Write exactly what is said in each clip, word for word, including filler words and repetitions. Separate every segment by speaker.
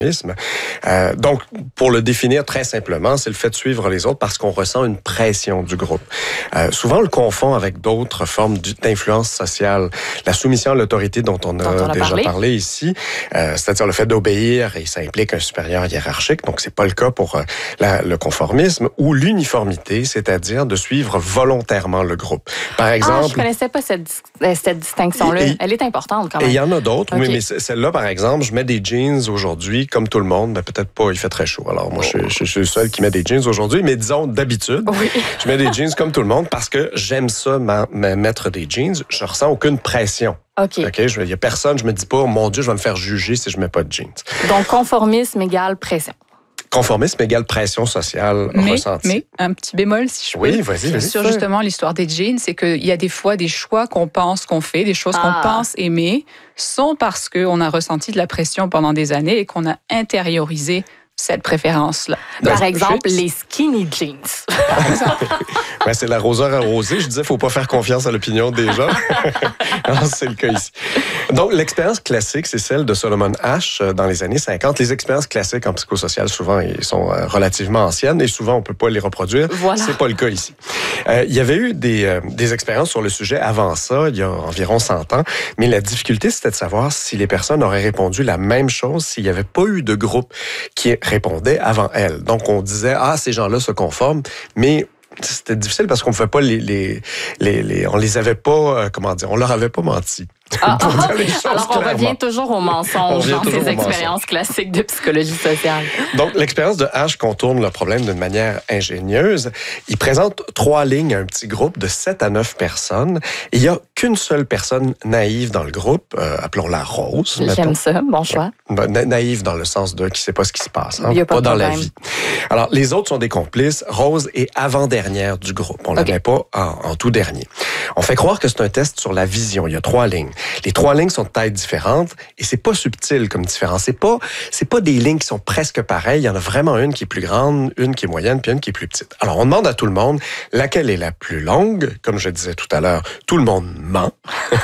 Speaker 1: Euh, donc, pour le définir très simplement, c'est le fait de suivre les autres parce qu'on ressent une pression du groupe. Euh, souvent, on le confond avec d'autres formes d'influence sociale. La soumission à l'autorité dont on a, dont on a déjà parlé, parlé ici, euh, c'est-à-dire le fait d'obéir, et ça implique un supérieur hiérarchique, donc c'est pas le cas pour euh, la, le conformisme, ou l'uniformité, c'est-à-dire de suivre volontairement le groupe. Par exemple...
Speaker 2: Ah, je connaissais pas cette, cette distinction-là. Et, Elle est importante quand même.
Speaker 1: Et il y en a d'autres,
Speaker 2: okay.
Speaker 1: oui, mais celle-là, par exemple, je mets des jeans aujourd'hui, comme tout le monde, ben peut-être pas, il fait très chaud. Alors moi, oh. je, je, je suis le seul qui met des jeans aujourd'hui, mais disons d'habitude, oui. je mets des jeans comme tout le monde parce que j'aime ça, ma, ma, mettre des jeans. Je ressens aucune pression.
Speaker 2: OK.
Speaker 1: OK, il y a personne, je me dis pas, mon Dieu, je vais me faire juger si je mets pas de jeans.
Speaker 2: Donc, conformisme égale pression.
Speaker 1: Conformisme égale pression sociale
Speaker 3: mais,
Speaker 1: ressentie.
Speaker 3: Mais un petit bémol, si je peux.
Speaker 1: Oui, vas-y, vas-y.
Speaker 3: Sur justement l'histoire des jeans, c'est qu'il y a des fois des choix qu'on pense qu'on fait, des choses ah. qu'on pense aimer, sont parce qu'on a ressenti de la pression pendant des années et qu'on a intériorisé cette préférence-là.
Speaker 2: Par Donc, exemple, je... les skinny jeans.
Speaker 1: Par exemple. Ben, c'est l'arroseur arrosé. Je disais, il ne faut pas faire confiance à l'opinion des gens. Non, c'est le cas ici. Donc, l'expérience classique, c'est celle de Solomon Asch dans les années cinquante. Les expériences classiques en psychosocial, souvent, ils sont relativement anciennes et souvent, on ne peut pas les reproduire.
Speaker 2: Voilà.
Speaker 1: C'est pas le cas ici. Euh, il y avait eu des, euh, des expériences sur le sujet avant ça, il y a environ cent ans, mais la difficulté, c'était de savoir si les personnes auraient répondu la même chose s'il n'y avait pas eu de groupe qui répondait avant elles. Donc, on disait, ah, ces gens-là se conforment, mais c'était difficile parce qu'on ne pouvait pas les, les, les, les, on les avait pas, euh, comment dire, on leur avait pas menti.
Speaker 2: Ah, ah, alors, on clairement. revient toujours au mensonge dans ces expériences
Speaker 1: mensonge.
Speaker 2: classiques de psychologie sociale.
Speaker 1: Donc, l'expérience de Asch contourne le problème d'une manière ingénieuse. Il présente trois lignes à un petit groupe de sept à neuf personnes. Et il n'y a qu'une seule personne naïve dans le groupe, euh, appelons-la Rose.
Speaker 2: J'aime mettons. ça, bon choix.
Speaker 1: Na- naïve dans le sens de qui ne sait pas ce qui se passe, hein,
Speaker 2: il y a pas,
Speaker 1: pas dans
Speaker 2: problème.
Speaker 1: la vie. Alors, les autres sont des complices. Rose est avant-dernière du groupe. On ne okay. la met pas en, en tout dernier. On fait croire que c'est un test sur la vision. Il y a trois lignes. Les trois lignes sont de tailles différentes et c'est pas subtil comme différence. C'est pas, c'est pas des lignes qui sont presque pareilles. Il y en a vraiment une qui est plus grande, une qui est moyenne, puis une qui est plus petite. Alors, on demande à tout le monde laquelle est la plus longue. Comme je disais tout à l'heure, tout le monde ment.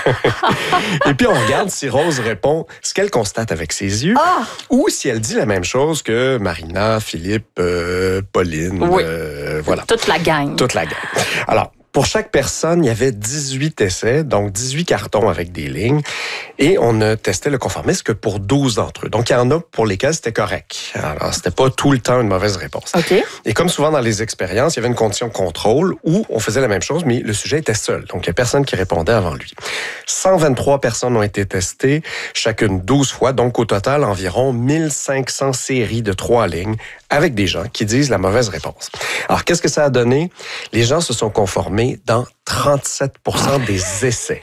Speaker 1: Et puis, on regarde si Rose répond ce qu'elle constate avec ses yeux
Speaker 2: ah!
Speaker 1: ou si elle dit la même chose que Marina, Philippe, euh, Pauline,
Speaker 2: oui.
Speaker 1: euh, voilà.
Speaker 2: Toute la gang.
Speaker 1: Toute la gang. Alors, pour chaque personne, il y avait dix-huit essais, donc dix-huit cartons avec des lignes. Et on ne testait le conformisme que pour douze d'entre eux. Donc, il y en a pour lesquels c'était correct. Alors, c'était pas tout le temps une mauvaise réponse.
Speaker 2: Okay.
Speaker 1: Et comme souvent dans les expériences, il y avait une condition de contrôle où on faisait la même chose, mais le sujet était seul. Donc, il n'y a personne qui répondait avant lui. cent vingt-trois personnes ont été testées, chacune douze fois. Donc, au total, environ mille cinq cents séries de trois lignes avec des gens qui disent la mauvaise réponse. Alors, qu'est-ce que ça a donné? Les gens se sont conformés dans trente-sept pour cent des essais.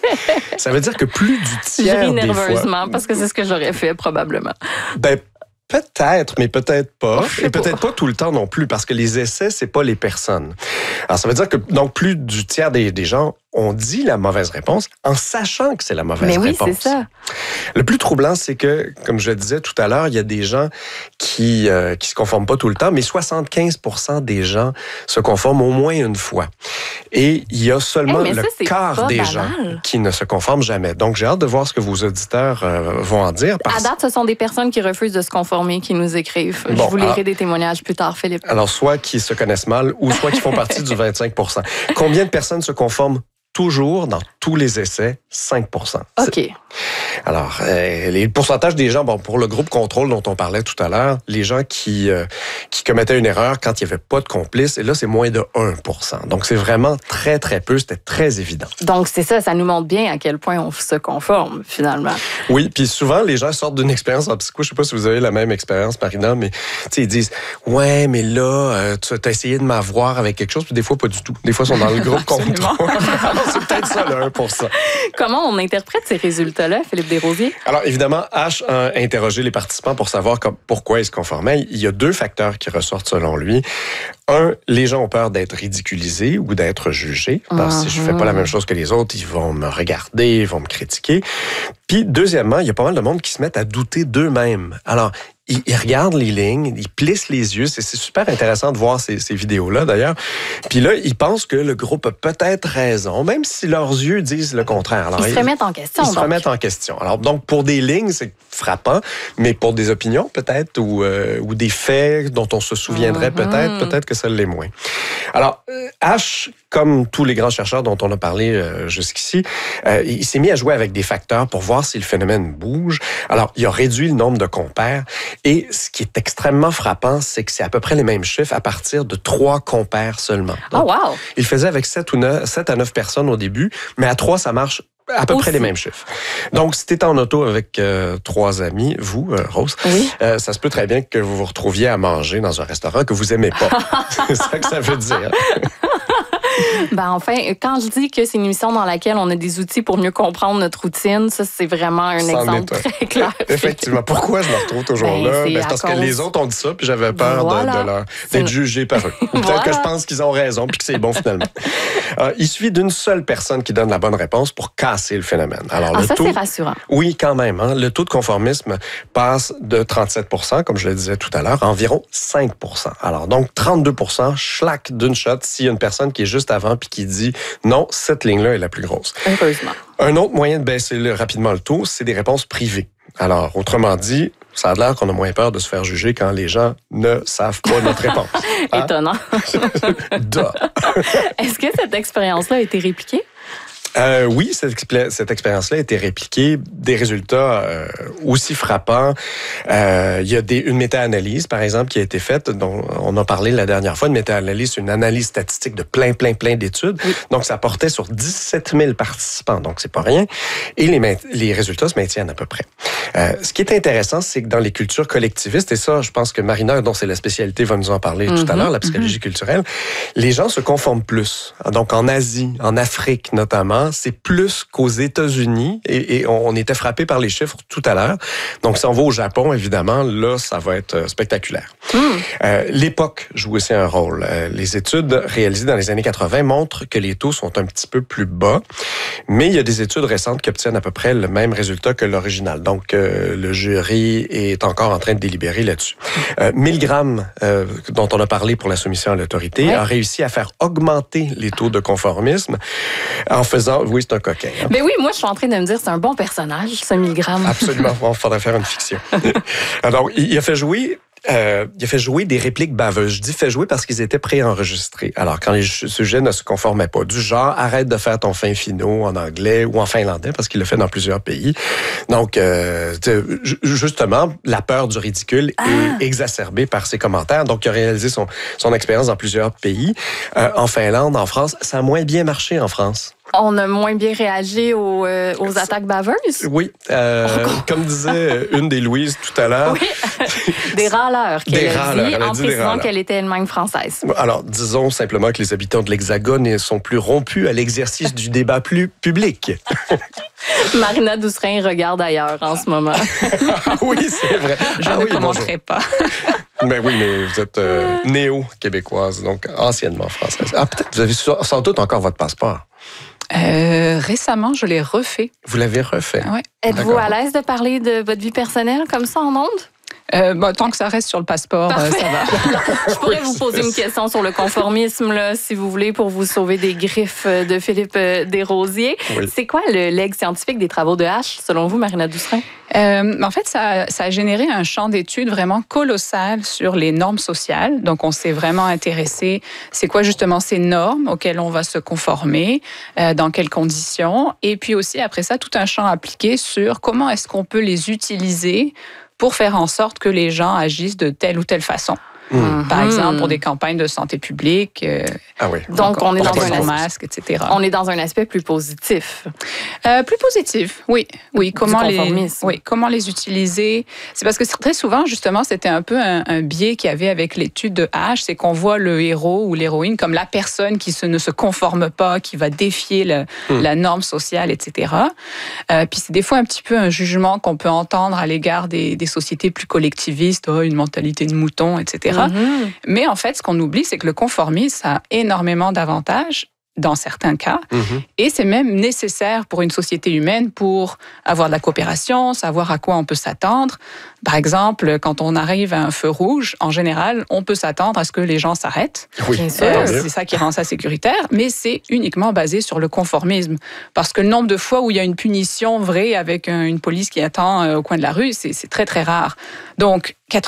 Speaker 1: Ça veut dire que plus du tiers
Speaker 2: Je ris
Speaker 1: des
Speaker 2: nerveusement
Speaker 1: fois...
Speaker 2: parce que c'est ce que j'aurais fait probablement.
Speaker 1: Ben, peut-être, mais peut-être pas.
Speaker 2: Oh,
Speaker 1: Et peut-être pas. pas tout le temps non plus, parce que les essais, c'est pas les personnes. Alors, ça veut dire que donc plus du tiers des, des gens ont dit la mauvaise réponse en sachant que c'est la mauvaise
Speaker 2: mais oui,
Speaker 1: réponse.
Speaker 2: C'est ça.
Speaker 1: Le plus troublant, c'est que, comme je le disais tout à l'heure, il y a des gens qui euh, qui se conforment pas tout le temps, mais soixante-quinze pour cent des gens se conforment au moins une fois. Et il y a seulement
Speaker 2: hey,
Speaker 1: le
Speaker 2: ça,
Speaker 1: quart des
Speaker 2: banal.
Speaker 1: gens qui ne se conforment jamais. Donc, j'ai hâte de voir ce que vos auditeurs euh, vont en dire. Parce...
Speaker 2: À date, ce sont des personnes qui refusent de se conformer, qui nous écrivent.
Speaker 1: Bon,
Speaker 2: je vous lirai
Speaker 1: alors,
Speaker 2: des témoignages plus tard, Philippe.
Speaker 1: Alors, soit qui se connaissent mal, ou soit qui font partie du vingt-cinq pour cent. Combien de personnes se conforment toujours dans tous les essais? cinq pour cent.
Speaker 2: OK.
Speaker 1: Alors, euh, les pourcentages des gens, bon, pour le groupe contrôle dont on parlait tout à l'heure, les gens qui euh, qui commettaient une erreur quand il n'y avait pas de complice, et là, c'est moins de un pour cent. Donc, c'est vraiment très, très peu. C'était très évident.
Speaker 2: Donc, c'est ça, ça nous montre bien à quel point on se conforme, finalement.
Speaker 1: Oui, puis souvent, les gens sortent d'une expérience en psycho. Je sais pas si vous avez la même expérience, Marina, mais tu sais, ils disent, ouais, mais là, euh, tu as essayé de m'avoir avec quelque chose, puis des fois, pas du tout. Des fois, ils sont dans le groupe contrôle. Alors, c'est peut-être ça, le un pour cent.
Speaker 2: Comment on interprète ces résultats-là, Philippe Desrosiers?
Speaker 1: Alors, évidemment, Asch a interrogé les participants pour savoir comme, pourquoi ils se conformaient. Il y a deux facteurs qui ressortent selon lui. Un, les gens ont peur d'être ridiculisés ou d'être jugés. Parce que uh-huh. si je fais pas la même chose que les autres, ils vont me regarder, ils vont me critiquer. Puis, deuxièmement, il y a pas mal de monde qui se mettent à douter d'eux-mêmes. Alors, ils, ils regardent les lignes, ils plissent les yeux. C'est, c'est super intéressant de voir ces, ces vidéos-là, d'ailleurs. Puis là, ils pensent que le groupe a peut-être raison, même si leurs yeux disent le contraire. Alors,
Speaker 2: ils se remettent en question.
Speaker 1: Ils donc. se remettent en question. Alors, donc, pour des lignes, c'est frappant, mais pour des opinions, peut-être, ou, euh, ou des faits dont on se souviendrait mm-hmm. peut-être, peut-être que ça l'est moins. Alors, Ash, comme tous les grands chercheurs dont on a parlé euh, jusqu'ici, euh, il s'est mis à jouer avec des facteurs pour voir si le phénomène bouge. Alors, il a réduit le nombre de compères. Et ce qui est extrêmement frappant, c'est que c'est à peu près les mêmes chiffres à partir de trois compères seulement. Donc,
Speaker 2: oh, wow!
Speaker 1: Il faisait avec sept à neuf personnes au début, mais à trois, ça marche à peu Aussi. près les mêmes chiffres. Donc, si tu es en auto avec euh, trois amis, vous, euh, Rose,
Speaker 2: oui.
Speaker 1: euh, ça se peut très bien que vous vous retrouviez à manger dans un restaurant que vous aimez pas. C'est ça que ça veut dire.
Speaker 2: Ben enfin, quand je dis que c'est une émission dans laquelle on a des outils pour mieux comprendre notre routine, ça, c'est vraiment un C'en exemple très clair.
Speaker 1: Effectivement. Pourquoi je me retrouve toujours ben, là? C'est, ben, c'est parce cause... que les autres ont dit ça, puis j'avais peur voilà. de, de leur, d'être jugé par eux. Peut-être voilà. que je pense qu'ils ont raison, puis que c'est bon finalement. Alors, il suffit d'une seule personne qui donne la bonne réponse pour casser le phénomène. Alors,
Speaker 2: ah,
Speaker 1: le
Speaker 2: ça,
Speaker 1: taux...
Speaker 2: c'est rassurant.
Speaker 1: Oui, quand même. Hein? Le taux de conformisme passe de trente-sept pour cent, comme je le disais tout à l'heure, à environ cinq pour cent. Alors, donc, trente-deux pour cent, schlac d'une shot, s'il y a une personne qui est juste avant puis qui dit non, cette ligne-là est la plus grosse.
Speaker 2: Heureusement.
Speaker 1: Un autre moyen de baisser le, rapidement le taux, c'est des réponses privées. Alors, autrement dit, ça a l'air qu'on a moins peur de se faire juger quand les gens ne savent pas notre réponse.
Speaker 2: Hein? Étonnant.
Speaker 1: Duh.
Speaker 2: Est-ce que cette expérience-là a été répliquée?
Speaker 1: Euh, oui, cette, cette expérience-là a été répliquée. Des résultats euh, aussi frappants. Euh, il y a des, une méta-analyse, par exemple, qui a été faite, dont on a parlé la dernière fois. Une méta-analyse, c'est une analyse statistique de plein, plein, plein d'études. Oui. Donc, ça portait sur dix-sept mille participants, donc c'est pas rien. Et les, les résultats se maintiennent à peu près. Euh, ce qui est intéressant, c'est que dans les cultures collectivistes, et ça, je pense que Marina, dont c'est la spécialité, va nous en parler mm-hmm. tout à l'heure, la psychologie mm-hmm. culturelle, les gens se conforment plus. Donc, en Asie, en Afrique notamment, c'est plus qu'aux États-Unis, et, et on était frappé par les chiffres tout à l'heure. Donc, si on va au Japon, évidemment, là, ça va être spectaculaire. Mm. Euh, l'époque joue aussi un rôle. Euh, les études réalisées dans les années quatre-vingts montrent que les taux sont un petit peu plus bas, mais il y a des études récentes qui obtiennent à peu près le même résultat que l'original. Donc, euh, le jury est encore en train de délibérer là-dessus. Euh, Milgram, euh, dont on a parlé pour la soumission à l'autorité, ouais. a réussi à faire augmenter les taux de conformisme en faisant... Oui, c'est un coquin. Hein?
Speaker 2: Ben oui, moi, je suis en train de me dire, c'est un bon personnage, ce Milgram.
Speaker 1: Absolument. Il faudrait faire une fiction. Alors, il a fait jouer... Euh, il a fait jouer des répliques baveuses. Je dis fait jouer parce qu'ils étaient préenregistrés. Alors, quand les sujets ne se conformaient pas, du genre, arrête de faire ton fin finaux en anglais ou en finlandais, parce qu'il le fait dans plusieurs pays. Donc, euh, justement, la peur du ridicule ah. est exacerbée par ces commentaires. Donc, il a réalisé son, son expérience dans plusieurs pays. Euh, en Finlande, en France, ça a moins bien marché en France.
Speaker 2: On a moins bien réagi aux, euh, aux attaques baveuses?
Speaker 1: Oui. Euh, oh, comme disait une des Louises tout à l'heure.
Speaker 2: Oui. Des râleurs qu'elle
Speaker 1: des
Speaker 2: a
Speaker 1: râleurs,
Speaker 2: dit,
Speaker 1: elle a
Speaker 2: en
Speaker 1: dit
Speaker 2: précisant qu'elle était elle-même française.
Speaker 1: Alors, disons simplement que les habitants de l'Hexagone sont plus rompus à l'exercice du débat plus public.
Speaker 2: Marina Doucerin regarde ailleurs en ce moment.
Speaker 1: Oui, c'est vrai.
Speaker 3: Je
Speaker 1: ah,
Speaker 3: ne
Speaker 1: oui,
Speaker 3: commenterai pas.
Speaker 1: Ben oui, mais vous êtes euh, néo-québécoise, donc anciennement française. Ah, peut-être vous avez sans doute encore votre passeport.
Speaker 3: Euh, récemment, je l'ai refait.
Speaker 1: Vous l'avez refait?
Speaker 3: Oui.
Speaker 2: Êtes-vous à l'aise de parler de votre vie personnelle comme ça en ondes?
Speaker 3: Euh, bon, tant que ça reste sur le passeport, euh, ça va.
Speaker 2: Je pourrais oui, vous poser une question sur le conformisme, là, si vous voulez, pour vous sauver des griffes de Philippe Desrosiers. Oui. C'est quoi le legs scientifique des travaux de H, selon vous, Marina Doucerin?
Speaker 3: Euh, en fait, ça, ça a généré un champ d'études vraiment colossal sur les normes sociales. Donc, on s'est vraiment intéressé, c'est quoi justement ces normes auxquelles on va se conformer, euh, dans quelles conditions, et puis aussi, après ça, tout un champ appliqué sur comment est-ce qu'on peut les utiliser pour faire en sorte que les gens agissent de telle ou telle façon. Mmh. Par exemple, pour des campagnes de santé publique. Euh,
Speaker 1: ah oui.
Speaker 2: Donc, on est dans un
Speaker 3: masque, et cetera.
Speaker 2: On est dans un aspect plus positif.
Speaker 3: Euh, plus positif, oui. Oui. Comment les, oui. Comment les utiliser? C'est parce que très souvent, justement, c'était un peu un, un biais qu'il y avait avec l'étude de H, c'est qu'on voit le héros ou l'héroïne comme la personne qui se, ne se conforme pas, qui va défier le, mmh. la norme sociale, et cetera. Euh, puis c'est des fois un petit peu un jugement qu'on peut entendre à l'égard des, des sociétés plus collectivistes, oh, une mentalité de mouton, et cetera. Mm-hmm. Mais en fait, ce qu'on oublie, c'est que le conformisme a énormément d'avantages dans certains cas, mm-hmm. et c'est même nécessaire pour une société humaine pour avoir de la coopération, savoir à quoi on peut s'attendre. Par exemple, quand on arrive à un feu rouge, en général, on peut s'attendre à ce que les gens s'arrêtent.
Speaker 1: Oui,
Speaker 3: euh, c'est ça qui rend ça sécuritaire, mais c'est uniquement basé sur le conformisme. Parce que le nombre de fois où il y a une punition vraie avec une police qui attend au coin de la rue, c'est, c'est très, très rare. Donc,